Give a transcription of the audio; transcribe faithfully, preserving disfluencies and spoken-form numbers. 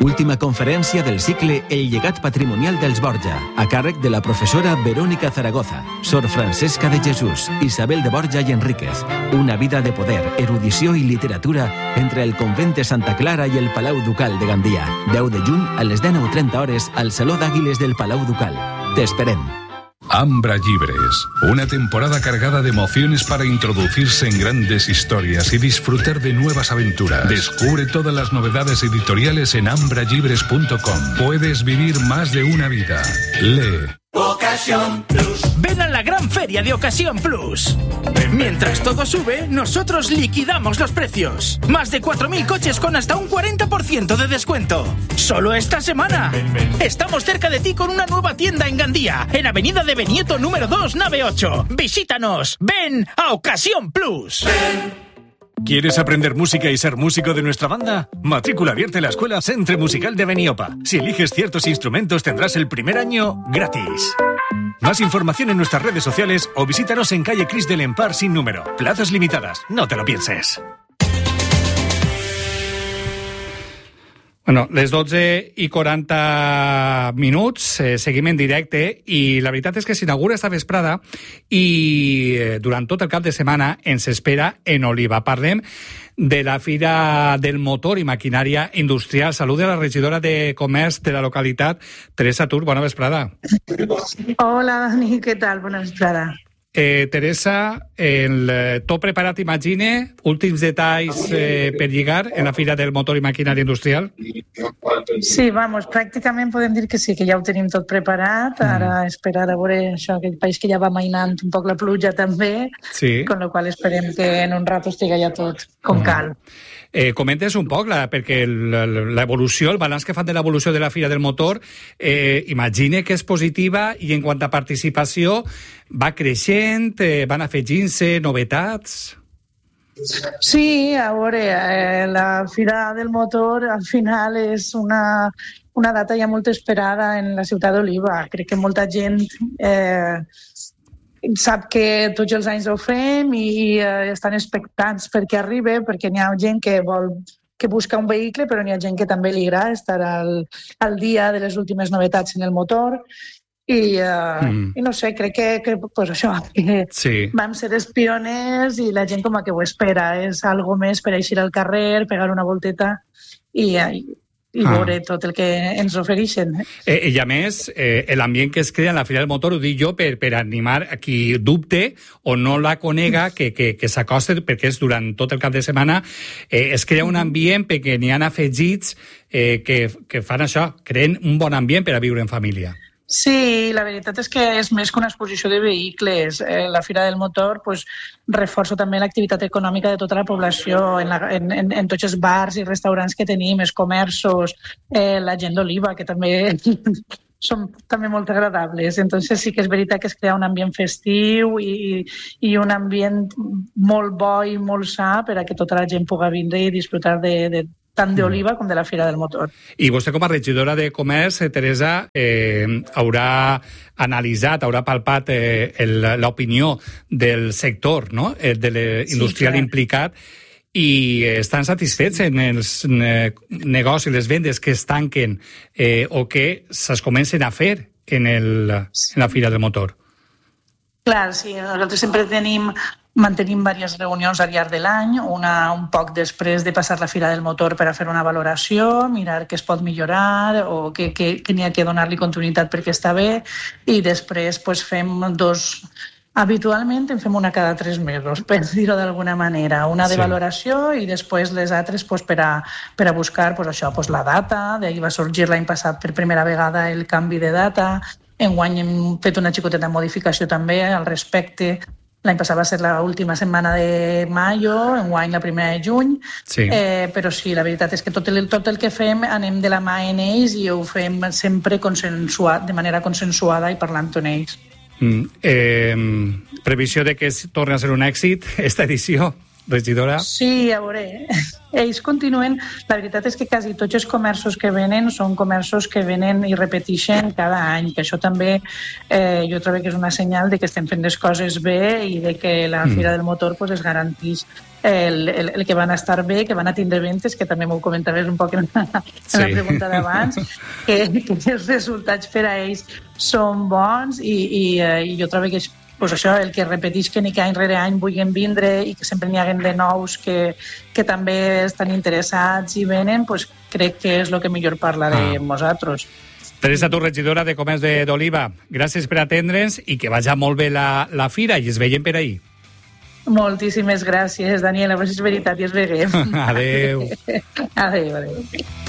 Última conferència del cicle El llegat patrimonial dels Borja, a càrrec de la professora Verónica Zaragoza, Sor Francesca de Jesús, Isabel de Borja i Enríquez. Una vida de poder, erudició i literatura entre el convent de Santa Clara i el Palau Ducal de Gandia. deu de juny a les dinou trenta hores al Saló d'Àguiles del Palau Ducal. Te esperem. Ambra Llibres, una temporada cargada de emociones para introducirse en grandes historias y disfrutar de nuevas aventuras. Descubre todas las novedades editoriales en ambra llibres punto com. Puedes vivir más de una vida. Lee. Ocasión Plus. Ven a la gran feria de Ocasión Plus. Mientras todo sube, nosotros liquidamos los precios. Más de cuatro mil coches con hasta un cuarenta por ciento de descuento. Solo esta semana. Estamos cerca de ti con una nueva tienda en Gandía, en Avenida de Benieto número dos, nave ocho. Visítanos. Ven a Ocasión Plus. Ven. ¿Quieres aprender música y ser músico de nuestra banda? Matrícula abierta en la Escuela Centre Musical de Beniopa. Si eliges ciertos instrumentos tendrás el primer año gratis. Más información en nuestras redes sociales o visítanos en calle Cris del Empar sin número. Plazas limitadas, no te lo pienses. Bueno, les dotze i quaranta minuts, eh, seguim en directe i la veritat és que s'inaugura esta vesprada i eh, durant tot el cap de setmana ens espera en Oliva. Parlem de la Fira del Motor i Maquinària Industrial. Saluda la regidora de Comerç de la localitat, Teresa Tur. Bona vesprada. Hola, Dani, què tal? Bona vesprada. Eh, Teresa, el eh, tot preparat, imagine, últims detalls eh, per lligar en la Fira del Motor i Maquinària Industrial? Sí, vamos, pràcticament podem dir que sí, que ja ho tenim tot preparat, ara mm. esperar a veure això, aquell país que ja va mainant un poc la pluja també, sí. Con la qual esperem que en un rato estigui ja tot com mm. cal. Eh, comentes un poc, la, perquè l'evolució, el balanç que fan de l'evolució de la Fira del Motor, eh, imagine que és positiva i en quant a participació va creixent, eh, van afegint-se novetats... Sí, a veure, eh, la Fira del Motor al final és una, una data ja molt esperada en la ciutat d'Oliva. Crec que molta gent... Eh, sap que tots els anys ho fem i eh, estan expectants perquè arribi, perquè n'hi ha gent que vol que busca un vehicle, però n'hi ha gent que també li agrada estar al, al dia de les últimes novetats en el motor i, eh, mm. i no sé, crec que, que pues això, que sí. Vam ser els pioners i la gent com a que ho espera, és algo més per eixir al carrer, pegar una volteta i, i i ah. veure tot el que ens ofereixen. Eh? Eh, I a més, eh, l'ambient que es crea en la Fira del Motor, ho dic jo, per, per animar a qui dubte o no la conega, que, que, que s'acosta, perquè és durant tot el cap de setmana, eh, es crea un ambient perquè n'hi ha afegits eh, que, que fan això, creen un bon ambient per a viure en família. Sí, la veritat és que és més que una exposició de vehicles. Eh, la Fira del Motor pues, reforça també l'activitat econòmica de tota la població en, la, en, en, en tots els bars i restaurants que tenim, els comerços, eh, la gent d'Oliva, que també són també molt agradables. Entonces sí que és veritat que es crea un ambient festiu i, i un ambient molt bo i molt sa per a que tota la gent pugui vindre i disfrutar de, de tant d'Oliva com de la Fira del Motor. I vostè, com a regidora de Comerç, Teresa, eh, haurà analitzat, haurà palpat eh, l'opinió del sector, no? eh, de l'industrial sí, implicat, i estan satisfets en els eh, negocis, les vendes que es tanquen eh, o que es comencen a fer en, el, en la Fira del Motor. Clar, sí, nosaltres sempre tenim mantenim diverses reunions al llarg de l'any, una un poc després de passar la Fira del Motor per a fer una valoració, mirar què es pot millorar o què, què, què n'hi ha que donar-li continuïtat perquè està bé, i després pues, fem dos... Habitualment en fem una cada tres mesos, per dir-ho d'alguna manera, una de sí. valoració i després les altres pues, per, a, per a buscar pues, això, pues, la data, d'ahir va sorgir l'any passat per primera vegada el canvi de data, enguany hem fet una xicoteta modificació també al respecte. L'any passat va ser l'última setmana de maio, enguany la primera de juny, sí. Eh, però sí, la veritat és que tot el, tot el que fem anem de la mà en ells i ho fem sempre consensuat, de manera consensuada i parlant amb ells. Mm, eh, previsió de que es torni a ser un èxit esta edició? regidora? Sí, a veure, ells continuen... La veritat és que quasi tots els comerços que venen són comerços que venen i repeteixen cada any, que això també eh, jo trobo que és una senyal de que estem fent les coses bé i de que la mm. Fira del Motor pues, es garanteix el, el, el que van a estar bé, que van a tindre ventes, que també m'ho comentaves un poc en la, en sí. la pregunta d'abans, que, que els resultats per a ells són bons i, i, eh, i jo trobo que és pues això, el que repeteix que ni que any rere any vulguin vindre i que sempre n'hi haguen de nous que, que també estan interessats i venen, pues crec que és el que millor parla de ah. nosaltres. Teresa, tu regidora de Comerç d'Oliva, gràcies per atendre'ns i que vagi molt bé la, la fira i es veiem per ahir. Moltíssimes gràcies, Daniel. A veure si és veritat i es veiem. Adéu. Adéu, adéu.